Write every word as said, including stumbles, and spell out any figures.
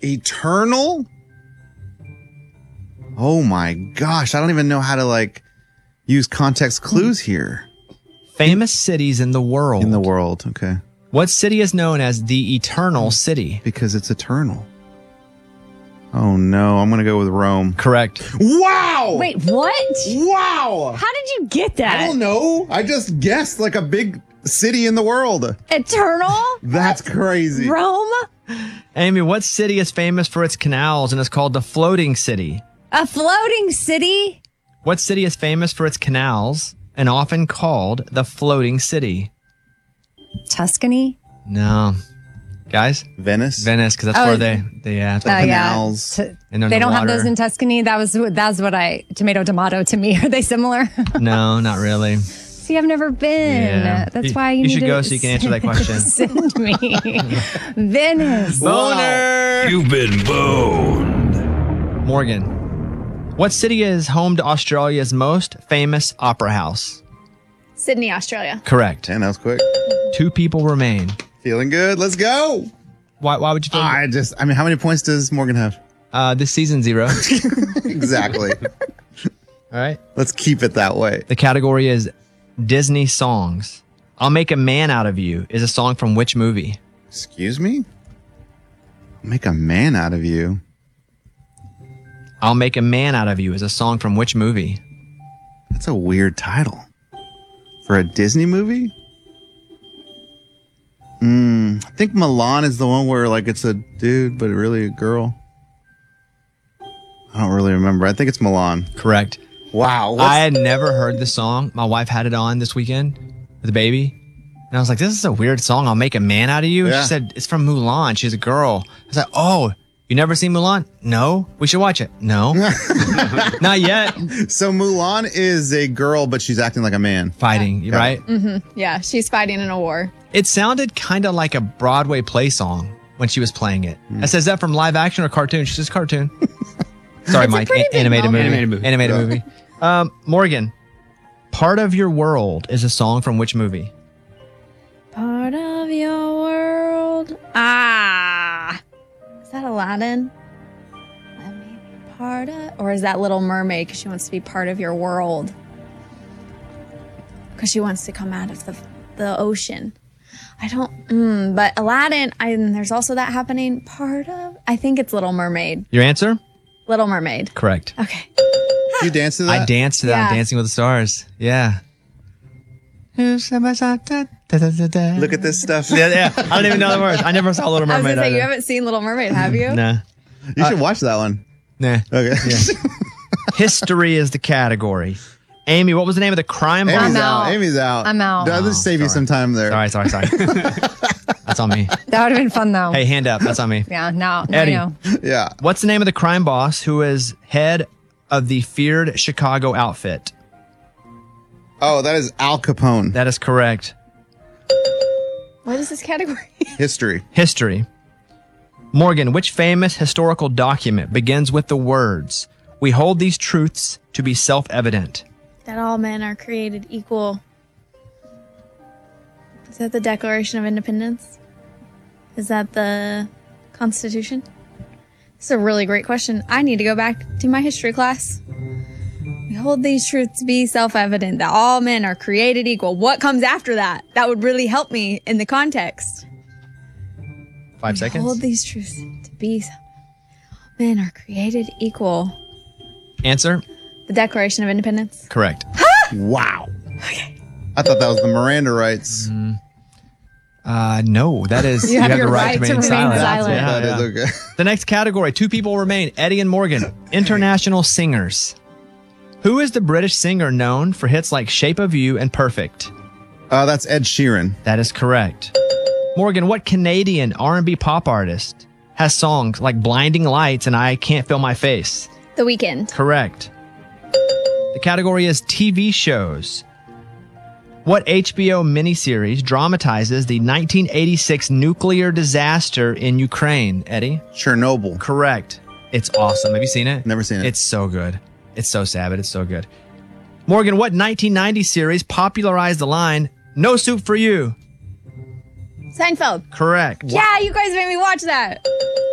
Eternal? Oh my gosh. I don't even know how to like use context clues here. Famous cities in the world. In the world, okay. What city is known as the Eternal City? Because it's eternal. Oh no, I'm going to go with Rome. Correct. Wow! Wait, what? Wow! How did you get that? I don't know. I just guessed like a big city in the world. Eternal? That's crazy. Rome? Amy, what city is famous for its canals and is called the Floating City? A floating city? What city is famous for its canals and often called the Floating City? Tuscany? No. Guys? Venice? Venice, because that's Oh. where they, they yeah. Oh, yeah. Canals. T- And They the don't have water. those in Tuscany? That was that's what I... Tomato, tomato to me. Are they similar? No, not really. See, I've never been. Yeah. That's You- why you, you need should to go so you can answer that question. Send me. Venice. Boner! You've been boned. Morgan, what city is home to Australia's most famous opera house? Sydney, Australia. Correct. And that was quick. Two people remain. Feeling good. Let's go. Why, why would you feel I just, I mean, how many points does Morgan have? Uh, this season, zero. Exactly. All right. Let's keep it that way. The category is Disney songs. I'll Make a Man Out of You is a song from which movie? Excuse me? Make a man out of you. I'll Make a Man Out of You is a song from which movie? That's a weird title. For a Disney movie? Mm, I think Milan is the one where like it's a dude, but really a girl. I don't really remember. I think it's Milan. Correct. Wow. what's- I had never heard the song. My wife had it on this weekend with the baby. And I was like, this is a weird song. I'll Make a Man Out of You. Yeah. She said, it's from Mulan. She's a girl. I was like, oh, you never seen Mulan? No. We should watch it. No. Not yet. So Mulan is a girl, but she's acting like a man. Fighting, right? Mm-hmm. Yeah, she's fighting in a war. It sounded kind of like a Broadway play song when she was playing it. I said, is that from live action or cartoon? She says cartoon. Sorry, It's a Mike. pretty A- big animated movie. moment. Animated movie. Animated Yeah. movie. Um, Morgan, Part of Your World is a song from which movie? Part of your world. Ah. Is that Aladdin? Let me be part of. Or is that Little Mermaid because she wants to be part of your world? Because she wants to come out of the, the ocean. I don't. Mm, but Aladdin, I, and there's also that happening. Part of. I think it's Little Mermaid. Your answer? Little Mermaid. Correct. Okay. You dance to that? I danced to that on Yeah. Dancing with the Stars. Yeah. Look Look at this stuff. Yeah, yeah. I don't even know the words. I never saw Little I was Mermaid. gonna say you either. haven't seen Little Mermaid, have you? Nah. You should watch that one. Nah. Okay. History is the category. Amy, what was the name of the crime boss? Amy's I'm out. out. Amy's out. I'm out. No, let's Oh, save you sorry. some time there. Sorry, sorry, sorry. That's on me. That would have been fun, though. Hey, hand up. That's on me. Yeah, now, now Eddie. I know. Yeah. What's the name of the crime boss who is head of the feared Chicago outfit? Oh, that is Al Capone. That is correct. What is this category? History. History. Morgan, which famous historical document begins with the words, "We hold these truths to be self-evident"? That all men are created equal. Is that the Declaration of Independence? Is that the Constitution? This is a really great question. I need to go back to my history class. We hold these truths to be self-evident, that all men are created equal. What comes after that? That would really help me in the context. Five seconds. Hold these truths to be self- men are created equal. Answer? The Declaration of Independence. Correct. Wow. I thought that was the Miranda rights. Uh, no, that is You have your right to remain silent. That's what Yeah, that yeah. is. Okay. The next category, two people remain, Eddie and Morgan, international singers. Who is the British singer known for hits like Shape of You and Perfect? Uh, that's Ed Sheeran. That is correct. Morgan, what Canadian R and B pop artist has songs like Blinding Lights and I Can't Feel My Face? The Weeknd. Correct. The category is T V shows. What H B O miniseries dramatizes the nineteen eighty-six nuclear disaster in Ukraine, Eddie? Chernobyl. Correct. It's awesome. Have you seen it? Never seen it. It's so good. It's so sad, but it's so good. Morgan, what nineteen ninety series popularized the line, "No soup for you"? Seinfeld. Correct. Yeah, you guys made me watch that.